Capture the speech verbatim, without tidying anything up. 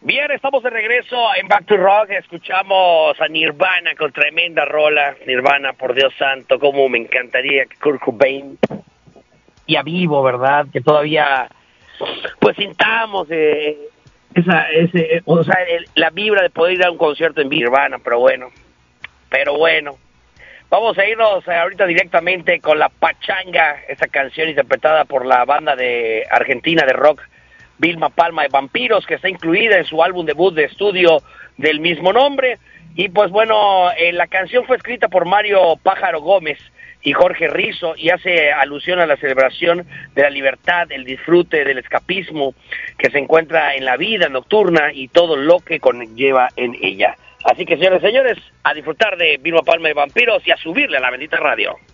Bien, estamos de regreso en Back to Rock. Escuchamos a Nirvana con tremenda rola. Nirvana, por Dios santo, cómo me encantaría que Kurt Cobain ya vivo, ¿verdad? Que todavía, pues, sintamos eh, esa, ese, o sea, el, la vibra de poder ir a un concierto en Nirvana, pero bueno, pero bueno. Vamos a irnos ahorita directamente con La Pachanga, esta canción interpretada por la banda de Argentina de rock Vilma Palma de Vampiros, que está incluida en su álbum debut de estudio del mismo nombre. Y pues bueno, eh, la canción fue escrita por Mario Pájaro Gómez y Jorge Rizzo y hace alusión a la celebración de la libertad, el disfrute del escapismo que se encuentra en la vida nocturna y todo lo que conlleva en ella. Así que, señores y señores, a disfrutar de Vilma Palma de Vampiros y a subirle a la bendita radio.